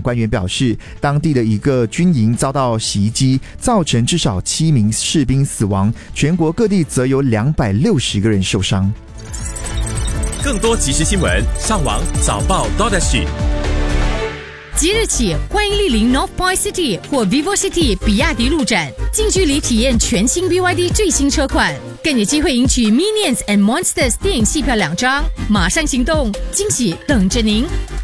官员表示，当地的一个军营遭到袭击，造成至少7名士兵死亡，全国各地则有260个人受伤。 更多即时新闻，上网早报 .SG。 即日起，欢迎莅临 North Point City 或 Vivo City 比亚迪路展，近距离体验全新 BYD 最新车款，更有机会赢取 Minions and Monsters 电影戏票2张。马上行动，惊喜等着您！